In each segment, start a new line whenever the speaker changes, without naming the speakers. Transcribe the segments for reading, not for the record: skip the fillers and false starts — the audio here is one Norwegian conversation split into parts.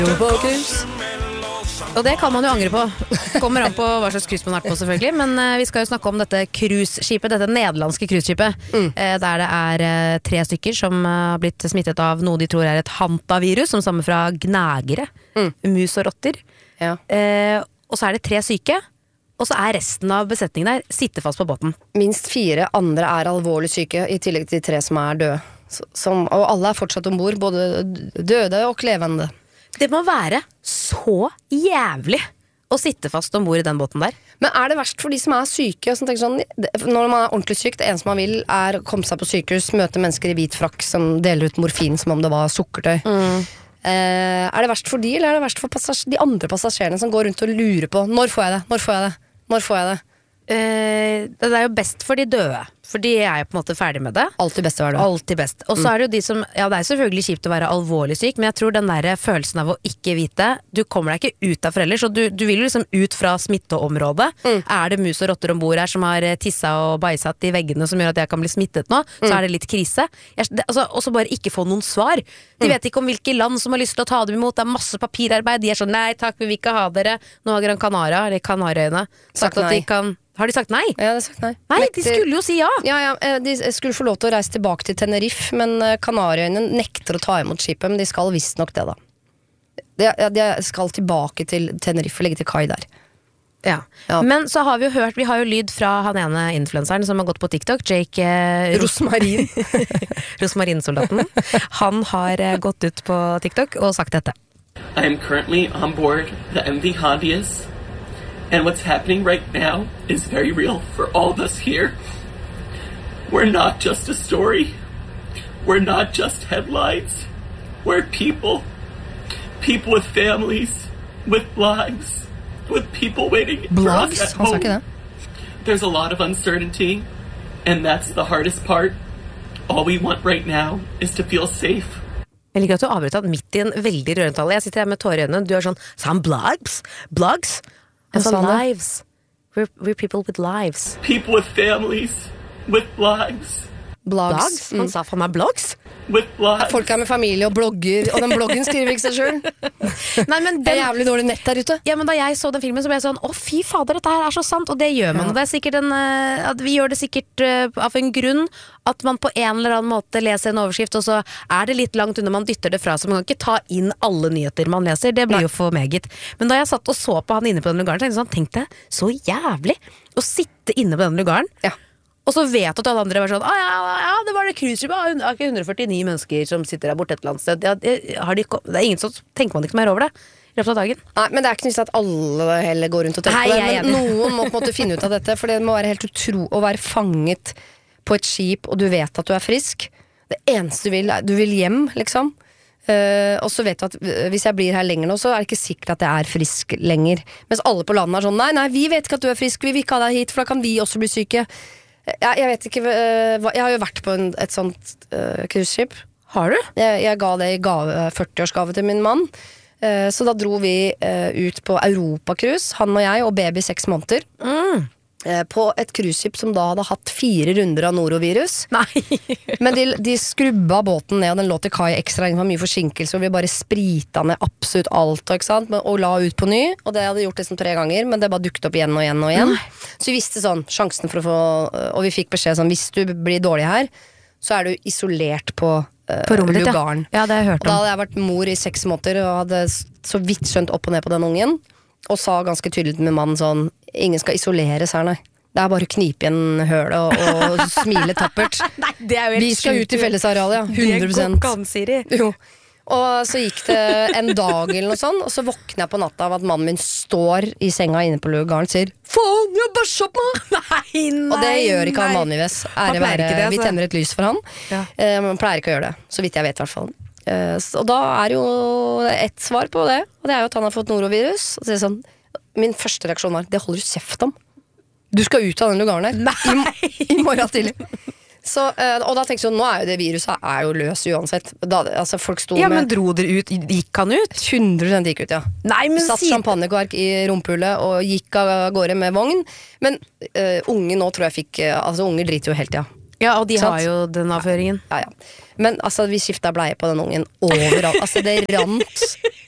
På cruise. Og det kan man jo angre på. Kommer an på hva slags cruise man har vært på, selvfølgelig. Men vi skal jo snakke om dette cruiseskipet, dette nederlandske cruiseskipet, der det er 3 stykker som har blitt smittet av noe de tror er et hantavirus, som stammer fra gnagere, mus og rotter.
Ja.
Og så er det 3 syke, og så er resten av besetningen der sitter fast på båten.
Minst 4 andre er alvorlig syke, i tillegg til 3 som er døde. Og alle er fortsatt ombord, både døde og levende.
Det må være så jævlig å sitte fast ombord i den båten der.
Men er det verst for de som er syke? Som tenker sånn, når man er ordentlig syk, det eneste man vil er å komme seg på sykehus, møte mennesker i hvit frakk som deler ut morfin som om det var sukkertøy. Er det verst for de, eller er det verst for de andre passasjerene som går rundt og lurer på når får jeg det, når får jeg det, når får jeg det?
Det er jo best for de døde, for de er jo på en måte ferdig med det.
Alltid best å være det.
Alltid best. Og så er det jo de som, ja, det er selvfølgelig kjipt å være alvorlig syk, men jeg tror den der følelsen av å ikke vite, du kommer deg ikke ut av foreldre, så du vil jo liksom ut fra smitteområdet. Er det mus og rotter ombord her som har tissa og bæsat i veggene som gjør at jeg kan bli smittet nå, så er det litt krise. Og så bare ikke få noen svar. De vet ikke om hvilke land som har lyst til å ta dem imot, det er masse papirarbeid, de er sånn, nei takk, vi vil ikke ha dere. Nå har Gran Canaria, eller Kanariøyene, sagt at de kan. Har de sagt nei?
Ja, de har sagt nei.
Nei, de skulle jo si ja.
De skulle få lov til å reise tilbake til Tenerife, men Kanariøyene nekter å ta imot skipet, men de skal visst nok det da. De skal tilbake til Tenerife, legge til kai der.
Ja. Men så har vi jo hørt, vi har jo lyd fra han ene influenseren som har gått på TikTok, Jake
Rosmarin.
Rosmarinsoldaten. Han har gått ut på TikTok og sagt dette.
I am currently on board the MV Hondias. And what's happening right now is very real for all of us here. We're not just a story. We're not just headlines. We're people. People with families, with lives, with people waiting for us at home. There's a lot of uncertainty, and that's the hardest part. All we want right now is to feel safe.
Jeg liker at du avbryter midt i en veldig rørentale. Jeg sitter her med tårer i øynene. Du er sånn, sa han blogs? Blogs? And some lives. We're people with lives.
People with families, with lives.
Blogs.
Han sa faen meg blogs.
With lives.
Folk er med familie og blogger, og den bloggen skriver ikke seg selv.
Nei, men
det er jævlig dårlig nett der ute.
Ja, men da jeg så den filmen så ble jeg sånn, å fy fader, dette her er så sant. Og det gjør man. Og det er sikkert at vi gjør det sikkert av en grunn at man på en eller annen måte leser en overskrift, og så er det litt langt unna, man dytter det fra, så man kan ikke ta inn alle nyheter man leser. Det blir jo for meget. Men da jeg satt og så på han inne på den lugaren, så tenkte jeg så jævlig å sitte inne på den lugaren. Ja. Og så vet at alle andre var sånn, ja, det var det cruiseskipet, det er ikke 149 mennesker som sitter der borte et eller annet sted. Det er ingen som tenker man ikke mer over det i løpet av dagen.
Nei, men det er ikke nytt at alle heller går rundt og tenker på det, men noen må på en måte finne ut av dette, for det må være helt å være fanget på et skip, og du vet at du er frisk. Det eneste du vil hjem, liksom. Og så vet du at hvis jeg blir her lenger nå, så er det ikke sikkert at jeg er frisk lenger. Mens alle på landet er sånn, nei, vi vet ikke at du er frisk, vi vil ikke ha deg hit, for da kan vi også bli syke. Jeg vet ikke, jeg har jo vært på et sånt cruiseskip.
Har du?
Jeg ga det i 40-årsgave til min mann. Så da dro vi ut på Europacruise, han og jeg og baby 6 måneder. På et cruiseskip som da hadde hatt 4 runder av norovirus.
Nei.
Men de skrubba båten ned, og den lå til kai ekstra lenge, det var mye forsinkelse, og vi bare sprita ned absolutt alt, ikke sant? Og la ut på ny, og det hadde gjort liksom 3 ganger, men det bare dukket opp igjen og igjen og igjen. Så vi visste sånn, sjansen for å få, og vi fikk beskjed sånn, hvis du blir dårlig her, så er du isolert på lugaren.
Ja, det har jeg hørt om.
Og da hadde jeg vært mor i 6 måneder, og hadde så vidt skjønt opp og ned på den ungen, og sa ganske tydelig til min mann sånn, ingen skal isoleres her, nei. Det er bare å knipe igjen hølet og smile tappert.
Nei, det er jo helt
vi skal ut i fellesarealet, ja. 100%.
Det går an, Siri.
Jo. Og så gikk det en dag eller noe sånn, og så våkner jeg på natta av at mannen min står i senga inne på lugaren og sier, faen, jeg har bæsja på meg!
Nei.
Og det gjør ikke han vanligvis. Vi tenner et lys for han. Ja. Man pleier ikke å gjøre det, så vidt jeg vet i hvert fall. Og da er jo et svar på det, og det er jo at han har fått norovirus. Og så er det sånn, min første reaksjon var, det holder du kjeft om. Du skal ut av den lugaren her i morgen tidlig. Så, og da tenkte jeg, nå er jo det viruset er jo løs uansett da, altså folk sto
ja, men dro dere ut, gikk han ut?
100% gikk ut, ja.
Nei, men
satt champagnekork i rumpehullet og gikk av gårde med vogn. Men unge nå tror jeg fikk, altså unge driter jo helt, ja.
Ja, og de har jo den avføringen.
Ja. Men altså, vi skiftet bleie på den ungen overalt. Altså, det rant.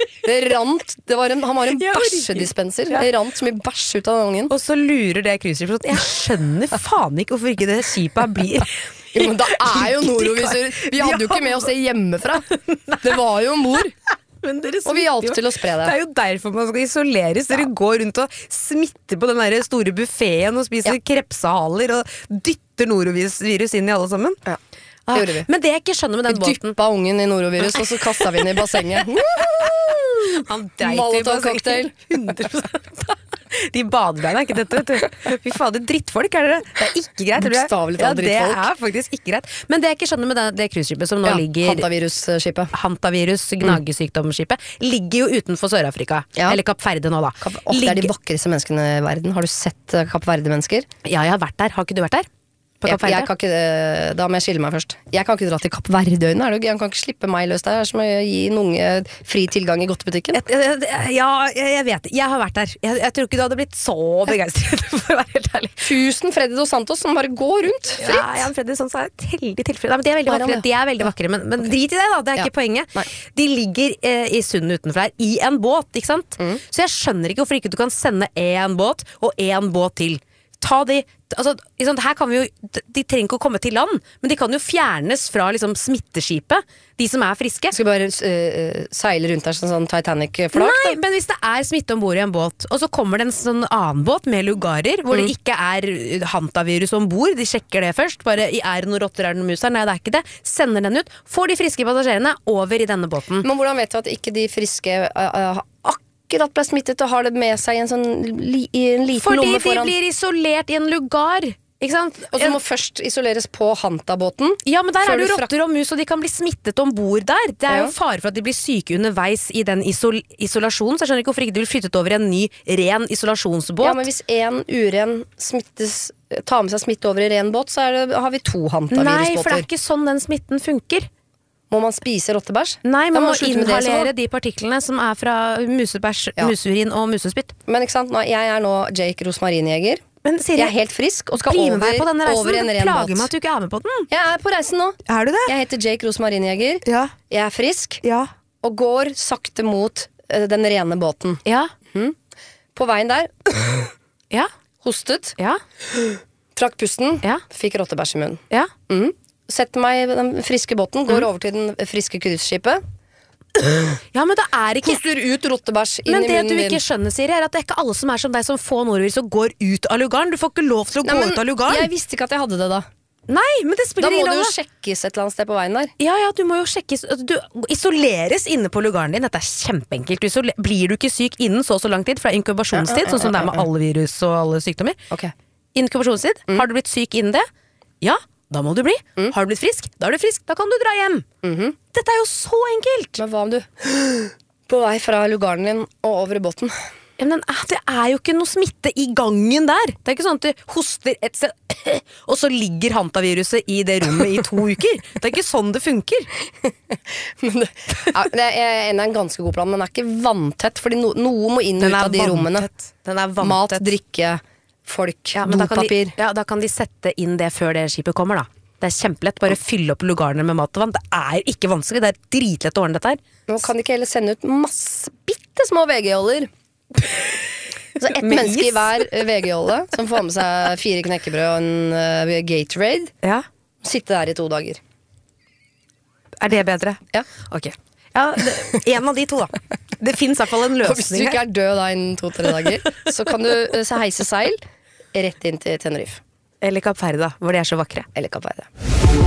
Han var en bæsjedispenser. Det rant så mye bæsj ut av den ungen.
Og så lurer det cruiseskipet. Jeg skjønner faen ikke hvorfor ikke det skipet blir...
Jo, men da jo noroviser. Vi hadde jo ikke med oss det hjemmefra. Det var jo mor. Og vi hjalp til å spre det.
Det jo derfor man skal isoleres. Dere går rundt og smitter på den der store buffeten og spiser krepsehaler og dytter norovirus inn i alle sammen.
Ja, det gjorde vi.
Men det jeg ikke skjønner med den båten...
Vi dyppet ungen i norovirus, og så kastet vi den i bassenget.
Han dreit i bassenget. 100%. De badebeina ikke dette, vet du. Fy fader, drittfolk det. Det ikke greit.
Bokstavelig talt drittfolk.
Det faktisk ikke greit. Men det jeg ikke skjønner med det cruiseskipet som nå ligger...
Hantavirus-skipet.
Hantavirus, gnagesykdomsskipet, ligger jo utenfor Sør-Afrika. Eller Kapp Verde nå da.
Det de vakreste menneskene i verden. Har du sett Kapp Verde-mennesker?
Ja, jeg har vært der. Har ikke du vært der?
Jeg kan ikke, da må jeg skille meg først. Jeg kan ikke dra til Kapp Verdøyene. Jeg kan ikke slippe meg løs der. Det som å gi en unge fri tilgang i godtebutikken.
Ja, jeg vet det. Jeg har vært der. Jeg tror ikke du hadde blitt så begeistret, for å være helt ærlig.
1000 Freddy Dos Santos som bare går rundt fritt.
Ja, Freddy Dos Santos veldig tilfreds. De veldig vakre, men drit i det da. Det ikke poenget. Nei. De ligger i sundet utenfor her, i en båt, ikke sant? Så jeg skjønner ikke hvorfor ikke du kan sende en båt og en båt til. Ta de, altså, her kan vi jo, de trenger ikke å komme til land, men de kan jo fjernes fra liksom, smitteskipet, de som friske.
Skal bare seile rundt der sånn Titanic-flak?
Nei, men hvis det smitte ombord i en båt, og så kommer det en sånn annen båt med lugarer, hvor det ikke hantavirus ombord, de sjekker det først, bare det noen rotter, det noen mus her, nei det ikke det, sender den ut, får de friske passasjerene over i denne båten.
Men hvordan vet du at ikke de friske at ble smittet og har det med seg i en sånn liten lomme foran?
Fordi de blir isolert i en lugar, ikke sant?
Og så må først isoleres på Hanta-båten.
Ja, men der det jo rotter og mus, og de kan bli smittet ombord der. Det jo fare for at de blir syke underveis i den isolasjonen, så jeg skjønner ikke hvorfor ikke de blir flyttet over i en ny, ren isolasjonsbåt.
Ja, men hvis en uren tar med seg smitte over i ren båt, så har vi 2 Hanta-virusbåter.
Nei, for det ikke sånn den smitten funker.
Må man spise rottebæsj?
Nei, man må inhalere de partiklene som fra musebæsj, musurin og musespytt.
Men ikke sant, jeg nå Jake Rosmarinjeger.
Men Siri,
jeg helt frisk og skal over i en ren båt.
Plager meg at du ikke med på den.
Jeg på reisen nå.
Er du det?
Jeg heter Jake Rosmarinjeger.
Ja.
Jeg frisk.
Ja.
Og går sakte mot den rene båten.
Ja.
På veien der
ja.
Hostet.
Ja.
Trakk pusten.
Ja.
Fikk rottebæsj i munnen.
Ja.
Setter meg i den friske båten, går over til den friske cruiseskipet.
Ja, men det ikke
Hoster ut rottebæsj inn i munnen din.
Men det du ikke skjønner, Siri, at det ikke alle som som deg som får norovirus og går ut av lugaren. Du får ikke lov til å gå ut av lugaren.
Jeg visste ikke at jeg hadde det da.
Nei, men det spiller ingen rolle.
Da må du jo sjekkes et eller annet sted på veien der.
Ja, du må jo sjekkes. Du isoleres inne på lugaren din. Dette kjempeenkelt. Blir du ikke syk innen så lang tid, fra inkubasjonstid, sånn som det med alle virus og alle sykdommer. Inkubasjonstid, har du blitt syk innen det? Ja, da må du bli. Har du blitt frisk? Da du frisk, da kan du dra hjem. Dette jo så enkelt.
Men hva om du på vei fra lugaren din og over i båten?
Ja, men det jo ikke noe smitte i gangen der. Det ikke sånn at du hoster et sted og så ligger hantaviruset i det rommet i 2 uker. Det ikke sånn det funker.
Men det en ganske god plan, men den ikke vanntett, fordi noe må inn og ut av de rommene.
Den vanntett.
Mat, drikke, folk, dopapir.
Da kan de sette inn det før det skipet kommer da. Det kjempelett, bare fylle opp lugarene med mat og vann. Det ikke vanskelig, det dritlett å ordne dette her.
Nå kan de ikke heller sende ut masse bitte små VG-holder. Så ett menneske i hver VG-holde som får med seg 4 knekkebrød og en Gatorade. Sitte der i 2 dager.
Det bedre?
Ja.
Ok. Ja, en av de 2 da. Det finnes i hvert fall en løsning her.
Hvis du ikke død da innen 2-3 dager, så kan du heise seil rett inn til Tenerife.
Eller Kapp Verde, hvor de så vakre.
Eller Kapp Verde.